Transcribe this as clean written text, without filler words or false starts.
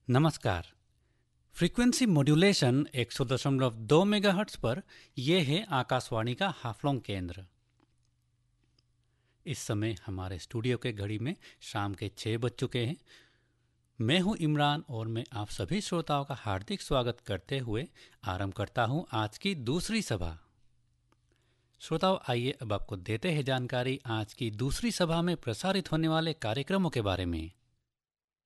नमस्कार। Frequency modulation 100.2 megahertz पर यह है आकाशवाणी का हाफलोंग केंद्र। इस समय हमारे स्टूडियो के घड़ी में शाम के 6 बज चुके हैं। मैं हूं इमरान और मैं आप सभी श्रोताओं का हार्दिक स्वागत करते हुए आरंभ करता हूं आज की दूसरी सभा। श्रोताओं, आइए अब आपको देते हैं जानकारी आज की दूसरी सभा में प्रसारित होने वाले कार्यक्रमों के बारे में।